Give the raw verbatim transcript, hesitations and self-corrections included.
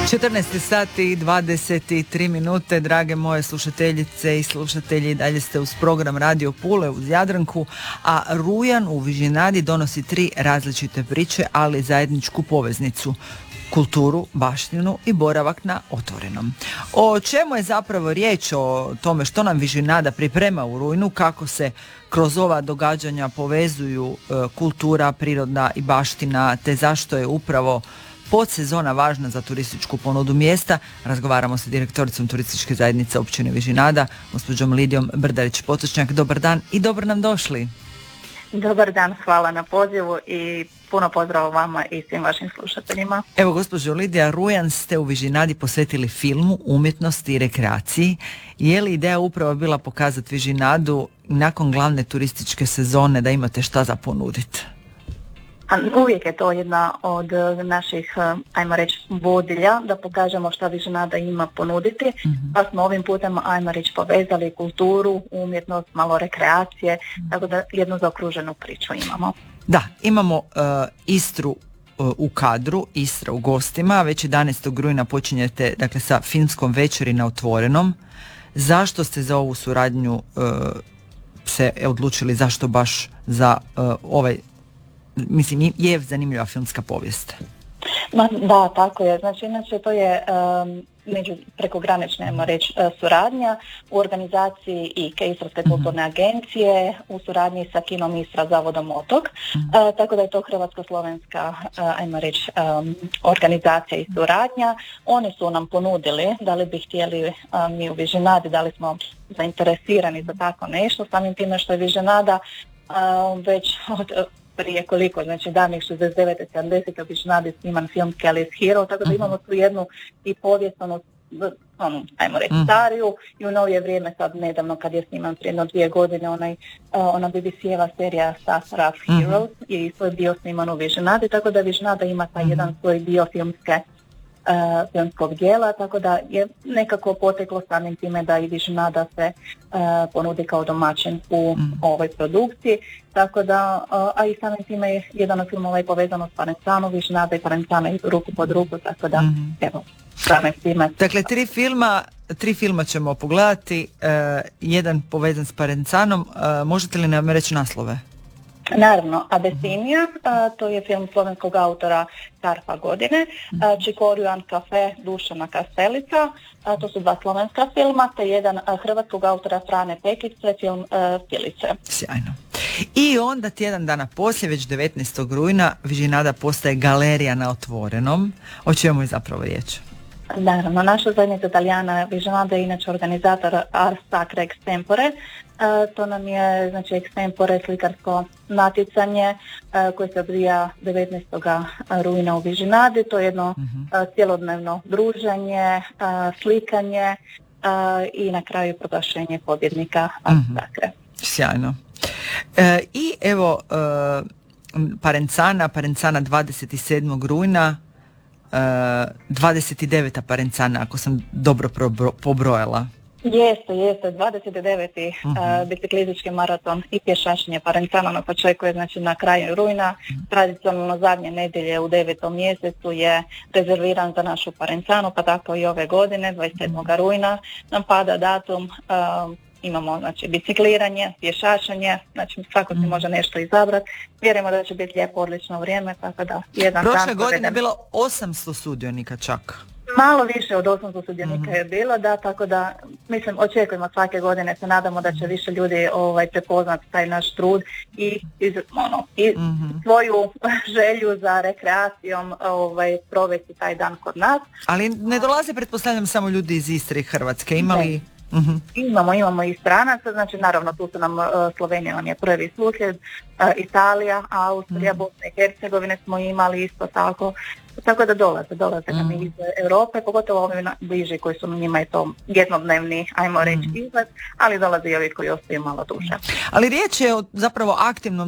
četrnaest sati i dvadeset tri minute, drage moje slušateljice i slušatelji, dalje ste uz program Radio Pule uz Jadranku, a rujan u Vižinadi donosi tri različite priče, ali zajedničku poveznicu: kulturu, baštinu i boravak na otvorenom. O čemu je zapravo riječ, o tome što nam Vižinada priprema u rujnu, kako se kroz ova događanja povezuju e, kultura, prirodna i baština, te zašto je upravo podsezona važna za turističku ponudu mjesta, razgovaramo sa direktoricom turističke zajednice općine Vižinada, gospođom Lidijom Brdarić-Potočnjak. Dobar dan i dobro nam došli. Dobar dan, hvala na pozivu i puno pozdrava vama i svim vašim slušateljima. Evo, gospođo Lidija, rujan ste u Vižinadi posvetili filmu, umjetnosti i rekreaciji. Je li ideja upravo bila pokazati Vižinadu nakon glavne turističke sezone da imate šta za ponuditi? A uvijek je to jedna od naših, ajmo reći, vodilja, da pokažemo šta Vižinada ima ponuditi, mm-hmm. pa smo ovim putem, ajmo reći, povezali kulturu, umjetnost, malo rekreacije, mm-hmm. tako da jednu zaokruženu priču imamo. Da, imamo uh, Istru uh, u kadru, Istra u gostima, već jedanaestog rujna počinjete, dakle, sa filmskom večeri na otvorenom. Zašto ste za ovu suradnju uh, se odlučili, zašto baš za uh, ovaj, mislim, je zanimljiva filmska povijest? Ma, da, tako je. Znači, inače to je um, među prekogranična, ajmo reći, suradnja u organizaciji I K E, Istarske kulturne agencije, u suradnji sa Kinom Istra, Zavodom Otok, uh, tako da je to hrvatsko-slovenska, uh, ajmo reći, um, organizacija i suradnja. Oni su nam ponudili da li bi htjeli um, mi u Vižinadi, da li smo zainteresirani za tako nešto, samim time što je Vižinada um, već od prije koliko, znači davnih šezdeset devete sedamdesete u Vižinadi sniman film Kelly's Hero, tako da imamo tu jednu i povijest, ono, ono, ajmo reći, stariju, i u novije vrijeme, sad nedavno kad je sniman prije jedno dvije godine, onaj, uh, ona B B C-eva serija Sas Rough Heroes je isto bio sniman u Vižinadi, tako da Vižinada ima taj jedan svoj dio filmske Uh, filmskog dijela, tako da je nekako poteklo samim time da i Vižinada se uh, ponudi kao domaćin u mm. ovoj produkciji, tako da, uh, a i samim time je jedan od filmova je povezano s Parencanom, Vižinada i Parencana idu ruku pod ruku, tako da, mm. evo, samim time. Dakle, tri filma, tri filma ćemo pogledati, uh, jedan povezan s Parencanom, uh, možete li nam reći naslove? Naravno, Abesinija, a, to je film slovenskog autora Karfa Godine, a, Čikorijan kafe Dušana Kastelica, a, to su dva slovenska filma, te jedan a, hrvatskog autora Frane Pekice, film a, Filice. Sjajno. I onda tjedan dana poslije, već devetnaestog rujna, Vižinada postaje galerija na otvorenom. O čemu je zapravo riječ? Naravno, naša zajednica Italijana Vižinada je inače organizator Ars Sacra Extempore. E, to nam je, znači, Extempore slikarsko natjecanje e, koje se odvija devetnaestog rujna u Vižinadi. To je jedno uh-huh. e, cjelodnevno druženje, e, slikanje e, i na kraju proglašenje pobjednika Ars uh-huh. Sacre. Sjajno. E, I evo e, Parencana, Parencana dvadeset sedmog rujna, Uh, dvadeset deveta Parencana, ako sam dobro probro, pobrojala. Jeste, jeste, dvadeset deveti Uh-huh. uh, biciklistički maraton i pješačenje Parencana na početku je, znači, na kraju rujna. Uh-huh. Tradicionalno zadnje nedjelje u devetom mjesecu je rezerviran za našu Parencanu, pa tako i ove godine, dvadeset sedmog Uh-huh. rujna nam pada datum. Uh, Imamo, znači, bicikliranje, pješačenje, znači svako si mm. može nešto izabrati. Vjerujemo da će biti lijepo, odlično vrijeme, tako da jedan dan... Prošle godine je bilo osamsto sudionika čak. Malo više od osamsto sudionika mm. je bilo, da, tako da, mislim, očekujemo svake godine, se nadamo da će više ljudi ovaj, prepoznati taj naš trud i, iz, ono, i mm-hmm. svoju želju za rekreacijom ovaj, provesti taj dan kod nas. Ali ne dolaze, pretpostavljam, samo ljudi iz Istre i Hrvatske, imali... Uh-huh. Imamo, imamo i stranaca, znači naravno tu su nam uh, Slovenija nam je prvi susjed, uh, Italija, Austrija, uh-huh. Bosna i Hercegovine smo imali isto tako, tako da dolaze, dolaze uh-huh. nam iz Europe, pogotovo ovi bliži koji su njima je to jednodnevni, ajmo reći, uh-huh. izlet, ali dolaze i ovi koji ostaju malo duže. Ali riječ je o zapravo aktivnom